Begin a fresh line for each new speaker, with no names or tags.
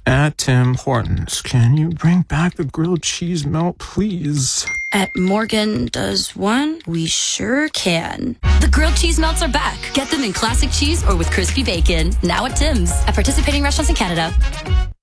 At Tim Hortons, can you bring back the grilled cheese melt, please?
At Morgan Does One, we sure can. The grilled cheese melts are back. Get them in classic cheese or with crispy bacon. Now at Tim's. At participating restaurants in Canada.